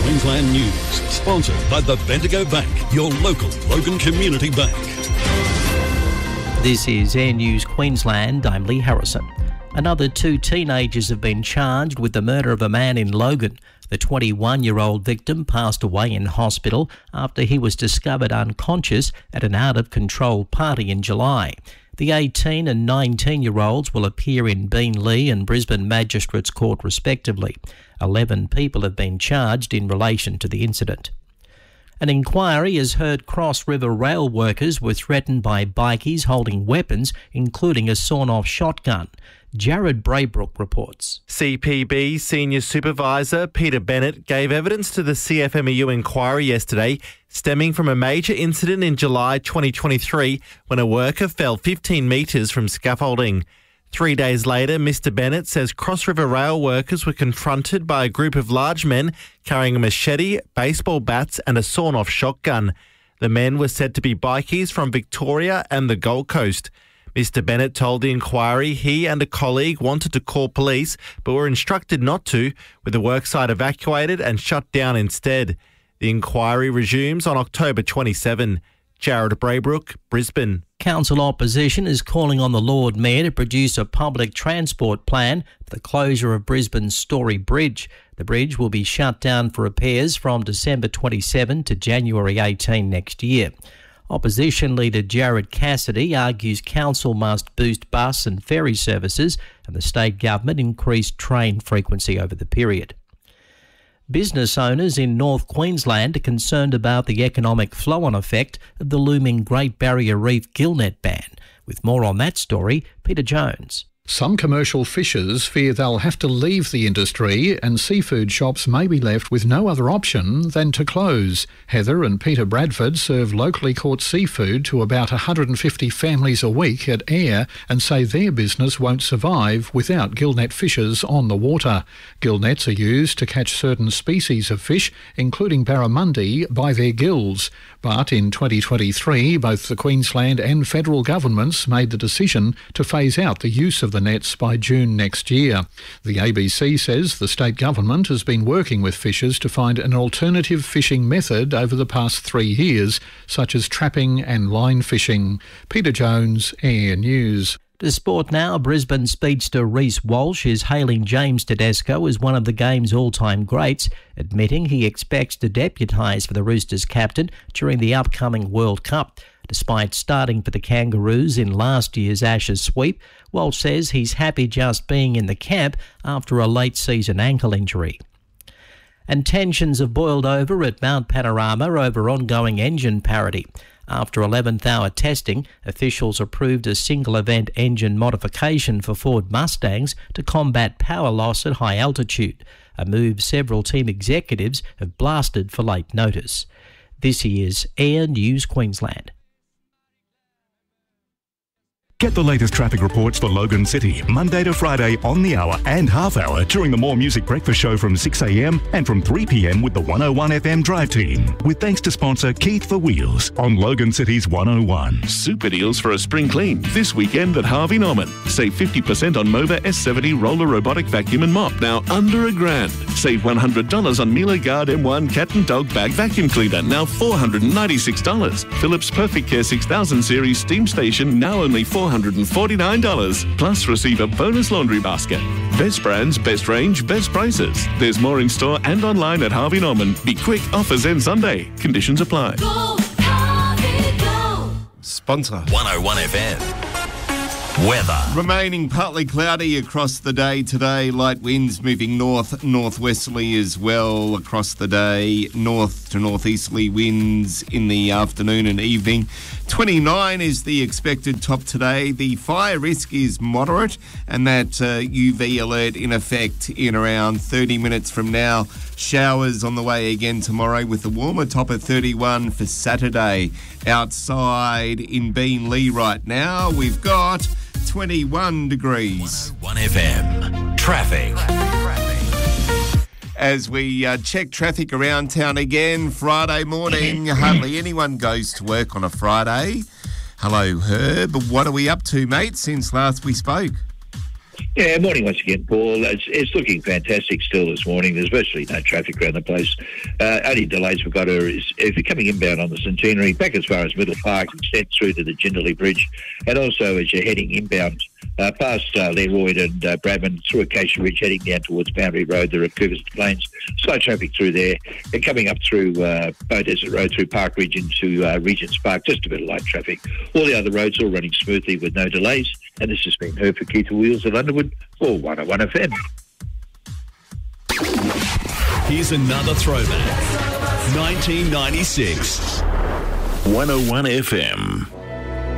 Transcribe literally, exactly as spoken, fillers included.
Queensland News, sponsored by the Bendigo Bank, your local Logan Community Bank. This is Air News Queensland. I'm Lee Harrison. Another two teenagers have been charged with the murder of a man in Logan. The twenty-one-year-old victim passed away in hospital after he was discovered unconscious at an out-of-control party in July. The eighteen and nineteen-year-olds will appear in Beenleigh and Brisbane Magistrates Court respectively. Eleven people have been charged in relation to the incident. An inquiry has heard Cross River rail workers were threatened by bikies holding weapons, including a sawn-off shotgun. Jared Braybrook reports. C P B Senior Supervisor Peter Bennett gave evidence to the C F M E U inquiry yesterday, stemming from a major incident in July twenty twenty-three when a worker fell fifteen metres from scaffolding. Three days later, Mister Bennett says Cross River rail workers were confronted by a group of large men carrying a machete, baseball bats and a sawn-off shotgun. The men were said to be bikies from Victoria and the Gold Coast. Mister Bennett told the inquiry he and a colleague wanted to call police but were instructed not to, with the worksite evacuated and shut down instead. The inquiry resumes on October twenty-seventh. Jared Braybrook, Brisbane. Council opposition is calling on the Lord Mayor to produce a public transport plan for the closure of Brisbane's Story Bridge. The bridge will be shut down for repairs from December twenty-seventh to January eighteenth next year. Opposition leader Jared Cassidy argues council must boost bus and ferry services and the state government increase train frequency over the period. Business owners in North Queensland are concerned about the economic flow-on effect of the looming Great Barrier Reef gillnet ban. With more on that story, Peter Jones. Some commercial fishers fear they'll have to leave the industry and seafood shops may be left with no other option than to close. Heather and Peter Bradford serve locally caught seafood to about one hundred fifty families a week at Ayr and say their business won't survive without gillnet fishers on the water. Gillnets are used to catch certain species of fish, including barramundi, by their gills. But in twenty twenty-three, both the Queensland and federal governments made the decision to phase out the use of the nets by June next year. The A B C says the state government has been working with fishers to find an alternative fishing method over the past three years, such as trapping and line fishing. Peter Jones, Air News. To sport now, Brisbane speedster Reece Walsh is hailing James Tedesco as one of the game's all-time greats, admitting he expects to deputise for the Roosters captain during the upcoming World Cup. Despite starting for the Kangaroos in last year's Ashes sweep, Walsh says he's happy just being in the camp after a late-season ankle injury. And tensions have boiled over at Mount Panorama over ongoing engine parity. After eleventh hour testing, officials approved a single-event engine modification for Ford Mustangs to combat power loss at high altitude, a move several team executives have blasted for late notice. This is Air News Queensland. Get the latest traffic reports for Logan City, Monday to Friday on the hour and half hour during the More Music Breakfast Show from six a m and from three p m with the one oh one F M Drive Team. With thanks to sponsor Keith for Wheels on Logan City's one oh one. Super deals for a spring clean this weekend at Harvey Norman. Save fifty percent on Mova S seventy roller robotic vacuum and mop, now under a grand. Save one hundred dollars on Miele Guard M one cat and dog bag vacuum cleaner, now four hundred ninety-six dollars. Philips Perfect Care six thousand series steam station, now only four hundred forty-nine dollars. Plus receive a bonus laundry basket. Best brands, best range, best prices. There's more in store and online at Harvey Norman. Be quick, offers end Sunday. Conditions apply. Go, Harvey, go. Sponsor one oh one F M. Weather. Remaining partly cloudy across the day today. Light winds moving north, northwesterly as well across the day. North to northeasterly winds in the afternoon and evening. twenty-nine is the expected top today. The fire risk is moderate, and that uh, U V alert in effect in around thirty minutes from now. Showers on the way again tomorrow with the warmer top of thirty-one for Saturday. Outside in Beenleigh right now, we've got twenty-one degrees. one oh one F M. Traffic. As we uh, check traffic around town again, Friday morning, hardly anyone goes to work on a Friday. Hello, Herb. What are we up to, mate, since last we spoke? Yeah, morning once again, Paul. It's, it's looking fantastic still this morning. There's virtually no traffic around the place. Uh, only delays we've got are is, if you're coming inbound on the Centenary, back as far as Middle Park, extend through to the Jindalee Bridge, and also as you're heading inbound uh, past uh, Leroyd and uh, Bradman through Acacia Ridge, heading down towards Boundary Road. There are Cougars Plains. Slow traffic through there. And coming up through uh, Bow Desert Road, through Park Ridge into uh, Regent's Park, just a bit of light traffic. All the other roads all running smoothly with no delays. And this has been Herb for Keith Wheels of Underwood for one oh one F M. Here's another throwback. nineteen ninety-six. one oh one F M.